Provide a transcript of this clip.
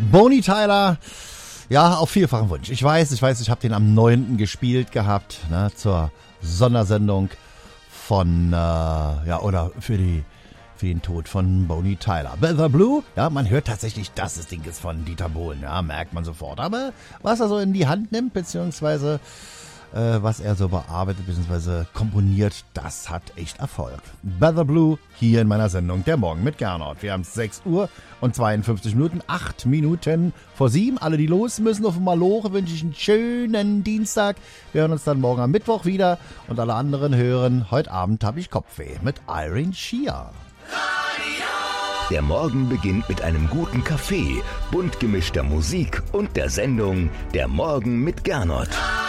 Boney Tyler, ja, auf vielfachen Wunsch. Ich weiß, ich habe den am 9. gespielt gehabt, ne, zur Sondersendung von, oder für den Tod von Boney Tyler. Weather Blue, ja, man hört tatsächlich, dass das Ding ist von Dieter Bohlen, ja, merkt man sofort. Aber was er so in die Hand nimmt, beziehungsweise was er so bearbeitet, beziehungsweise komponiert, das hat echt Erfolg. Weather Blue, hier in meiner Sendung Der Morgen mit Gernot. Wir haben 6 Uhr und 52 Minuten, 8 Minuten vor 7. Alle, die los müssen auf dem Maloche, wünsche ich einen schönen Dienstag. Wir hören uns dann morgen am Mittwoch wieder und alle anderen hören, heute Abend habe ich Kopfweh mit Irene Shia. Der Morgen beginnt mit einem guten Kaffee, bunt gemischter Musik und der Sendung Der Morgen mit Gernot.